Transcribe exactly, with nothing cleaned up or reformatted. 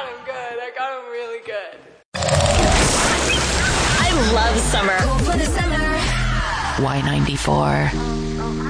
got him good. I got him really good. I love summer. Y ninety-four.